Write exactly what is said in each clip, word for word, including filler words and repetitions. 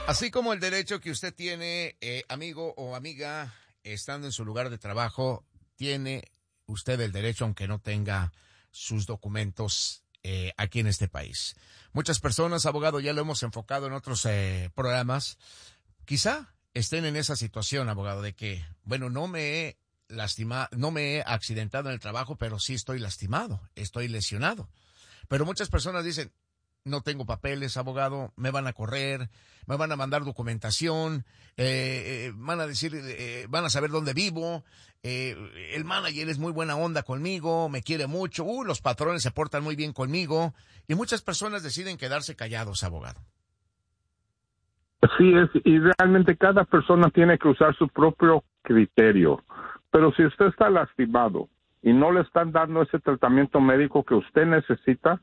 Así como el derecho que usted tiene, eh, amigo o amiga, estando en su lugar de trabajo, tiene usted el derecho, aunque no tenga sus documentos eh, aquí en este país. Muchas personas, abogado, ya lo hemos enfocado en otros eh, programas, quizá estén en esa situación, abogado, de que, bueno, no me he lastimado, no me he accidentado en el trabajo, pero sí estoy lastimado, estoy lesionado. Pero muchas personas dicen, no tengo papeles, abogado, me van a correr, me van a mandar documentación, eh, eh, van a decir, eh, van a saber dónde vivo, eh, el manager es muy buena onda conmigo, me quiere mucho, uh, los patrones se portan muy bien conmigo, y muchas personas deciden quedarse callados, abogado. Sí, es, y realmente cada persona tiene que usar su propio criterio, pero si usted está lastimado y no le están dando ese tratamiento médico que usted necesita,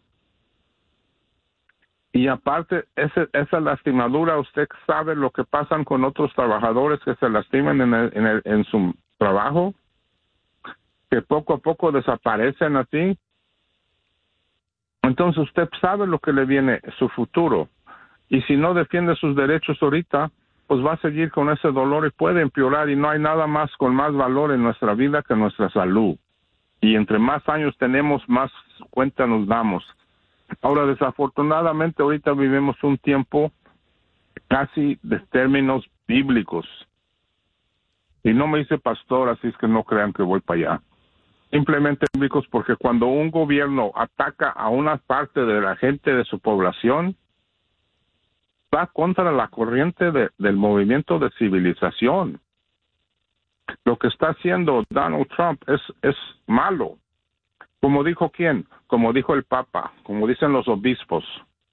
y aparte, ese, esa lastimadura, usted sabe lo que pasan con otros trabajadores que se lastiman en, el, en, el, en su trabajo, que poco a poco desaparecen así. Entonces usted sabe lo que le viene, su futuro. Y si no defiende sus derechos ahorita, pues va a seguir con ese dolor y puede empeorar. Y no hay nada más con más valor en nuestra vida que nuestra salud. Y entre más años tenemos, más cuenta nos damos. Ahora, desafortunadamente, ahorita vivimos un tiempo casi de términos bíblicos. Y no me dice pastor, así es que no crean que voy para allá. Simplemente bíblicos, porque cuando un gobierno ataca a una parte de la gente de su población, va contra la corriente de, del movimiento de civilización. Lo que está haciendo Donald Trump es, es malo. Como dijo quién, como dijo el Papa, como dicen los obispos,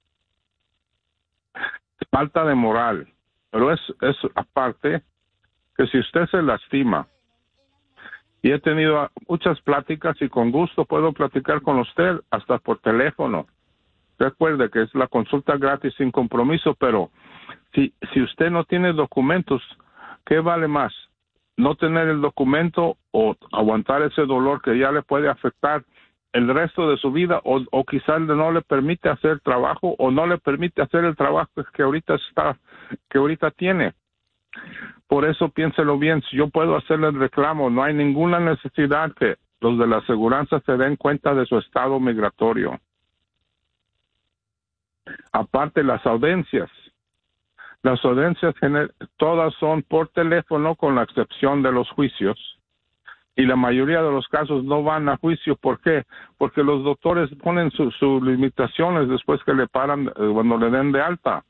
falta de moral. Pero es, es aparte que si usted se lastima, y he tenido muchas pláticas y con gusto puedo platicar con usted hasta por teléfono. Recuerde que es la consulta gratis sin compromiso, pero si, si usted no tiene documentos, ¿qué vale más? ¿No tener el documento o aguantar ese dolor que ya le puede afectar el resto de su vida, o, o quizás no le permite hacer trabajo o no le permite hacer el trabajo que ahorita está, que ahorita tiene? Por eso piénselo bien, si yo puedo hacerle el reclamo, no hay ninguna necesidad que los de la aseguranza se den cuenta de su estado migratorio. Aparte, las audiencias, las audiencias todas son por teléfono con la excepción de los juicios. Y la mayoría de los casos no van a juicio. ¿Por qué? Porque los doctores ponen sus su limitaciones después que le paran, eh, cuando le den de alta.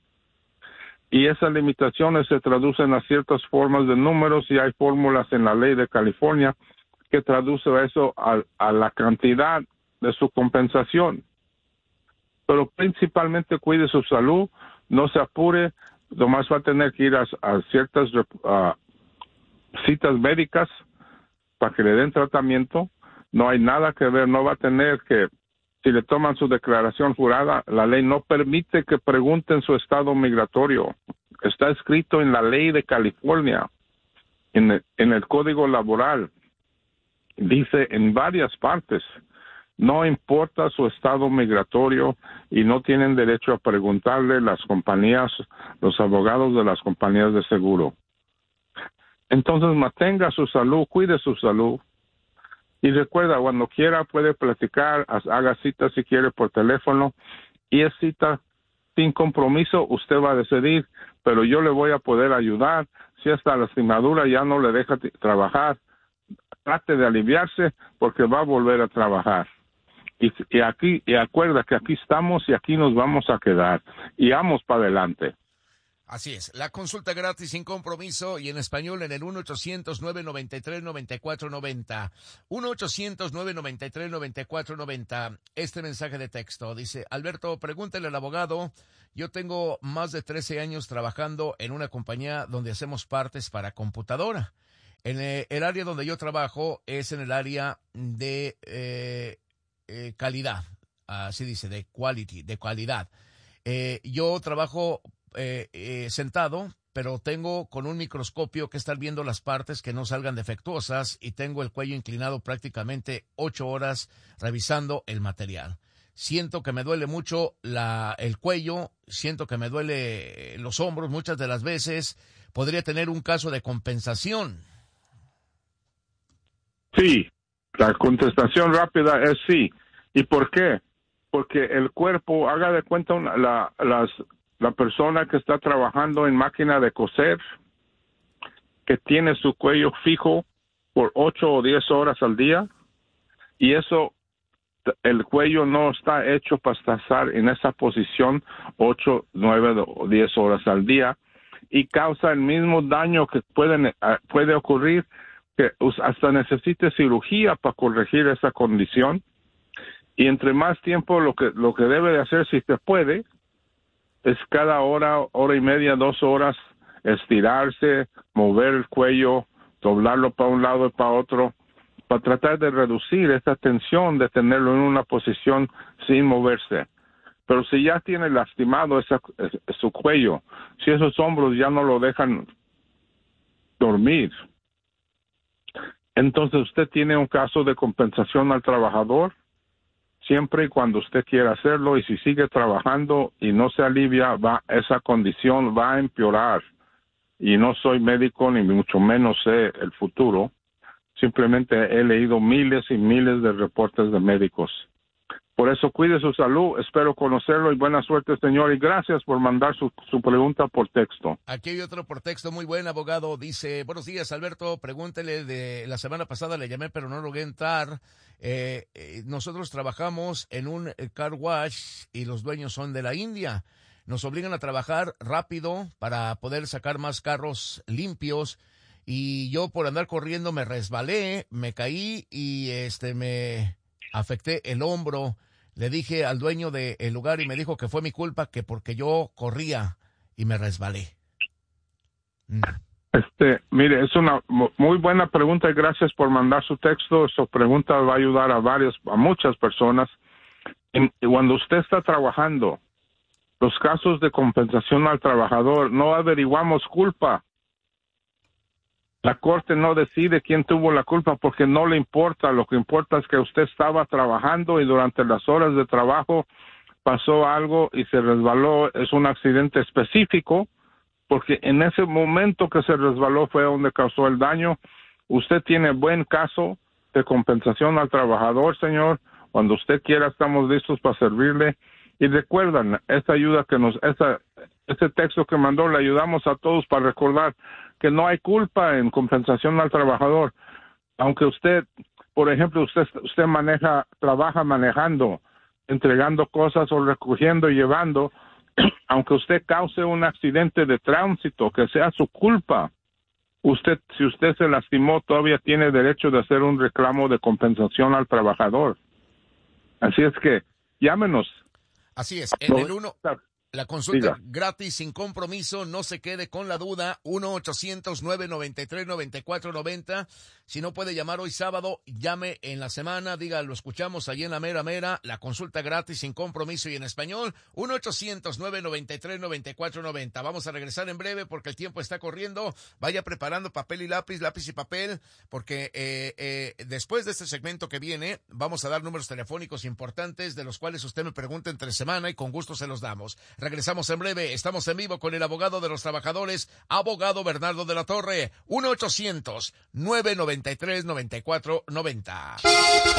Y esas limitaciones se traducen a ciertas formas de números y hay fórmulas en la ley de California que traduce eso a, a la cantidad de su compensación. Pero principalmente cuide su salud, no se apure, nomás va a tener que ir a, a ciertas uh, citas médicas para que le den tratamiento. No hay nada que ver, no va a tener que, si le toman su declaración jurada, la ley no permite que pregunten su estado migratorio. Está escrito en la ley de California, en el, en el Código Laboral. Dice en varias partes, no importa su estado migratorio y no tienen derecho a preguntarle las compañías, los abogados de las compañías de seguro. Entonces mantenga su salud, cuide su salud. Y recuerda, cuando quiera puede platicar, haga cita si quiere por teléfono. Y es cita sin compromiso, usted va a decidir, pero yo le voy a poder ayudar. Si esta lastimadura ya no le deja t- trabajar, trate de aliviarse porque va a volver a trabajar. Y, y aquí, y acuerda que aquí estamos y aquí nos vamos a quedar. Y vamos para adelante. Así es, la consulta gratis sin compromiso y en español en el uno ochocientos nueve noventa y tres noventa y cuatro noventa. uno ochocientos nueve noventa y tres noventa y cuatro noventa. Este mensaje de texto dice, Alberto, pregúntale al abogado, yo tengo más de trece años trabajando en una compañía donde hacemos partes para computadora. En el área donde yo trabajo es en el área de eh, eh, calidad, así dice, de quality, de calidad. Eh, yo trabajo Eh, eh, sentado, pero tengo con un microscopio que estar viendo las partes que no salgan defectuosas y tengo el cuello inclinado prácticamente ocho horas revisando el material. siento que me duele mucho la, el cuello, siento que me duele los hombros muchas de las veces, podría tener un caso de compensación. Sí, la contestación rápida es sí. ¿Y por qué? Porque el cuerpo, haga de cuenta una, la, las, la persona que está trabajando en máquina de coser, que tiene su cuello fijo por ocho o diez horas al día, y eso, el cuello no está hecho para estar en esa posición ocho, nueve o diez horas al día, y causa el mismo daño que pueden, puede ocurrir, que hasta necesite cirugía para corregir esa condición. Y entre más tiempo, lo que lo que debe de hacer, si se puede, es cada hora, hora y media, dos horas, estirarse, mover el cuello, doblarlo para un lado y para otro, para tratar de reducir esa tensión de tenerlo en una posición sin moverse. Pero si ya tiene lastimado esa, su cuello, si esos hombros ya no lo dejan dormir, entonces usted tiene un caso de compensación al trabajador, siempre y cuando usted quiera hacerlo, y si sigue trabajando y no se alivia, va, esa condición va a empeorar. Y no soy médico, ni mucho menos sé el futuro. Simplemente he leído miles y miles de reportes de médicos. Por eso cuide su salud, espero conocerlo y buena suerte, señor, y gracias por mandar su, su pregunta por texto. Aquí hay otro por texto muy buen, abogado. Dice, buenos días, Alberto, pregúntele de la semana pasada, le llamé pero no logré entrar. Eh, eh, nosotros trabajamos en un car wash y los dueños son de la India. Nos obligan a trabajar rápido para poder sacar más carros limpios y yo por andar corriendo me resbalé, me caí y este me afecté el hombro. Le dije al dueño del lugar y me dijo que fue mi culpa, que porque yo corría y me resbalé. Mm. Este, mire, es una muy buena pregunta y gracias por mandar su texto. Su pregunta va a ayudar a varias, a muchas personas. Y cuando usted está trabajando, los casos de compensación al trabajador, no averiguamos culpa. La corte no decide quién tuvo la culpa porque no le importa. Lo que importa es que usted estaba trabajando y durante las horas de trabajo pasó algo y se resbaló. Es un accidente específico porque en ese momento que se resbaló fue donde causó el daño. Usted tiene buen caso de compensación al trabajador, señor. Cuando usted quiera estamos listos para servirle. Y recuerdan, esta ayuda que nos, esta, este texto que mandó, le ayudamos a todos para recordar que no hay culpa en compensación al trabajador. Aunque usted, por ejemplo, usted, usted maneja, trabaja manejando, entregando cosas o recogiendo y llevando, aunque usted cause un accidente de tránsito, que sea su culpa, usted, si usted se lastimó, todavía tiene derecho de hacer un reclamo de compensación al trabajador. Así es que, llámenos. Así es, en No, el uno, la consulta diga. gratis, sin compromiso, no se quede con la duda, uno ochocientos nueve noventa y tres noventa y cuatro noventa. Si no puede llamar hoy sábado, llame en la semana, diga, lo escuchamos allí en la mera mera, la consulta gratis, sin compromiso y en español, uno ochocientos nueve noventa y tres noventa y cuatro noventa. Vamos a regresar en breve porque el tiempo está corriendo, vaya preparando papel y lápiz, lápiz y papel, porque eh, eh, después de este segmento que viene, vamos a dar números telefónicos importantes de los cuales usted me pregunta entre semana y con gusto se los damos. Regresamos en breve, estamos en vivo con el abogado de los trabajadores, abogado Bernardo de la Torre, uno ochocientos nueve noventa y tres noventa y cuatro noventa.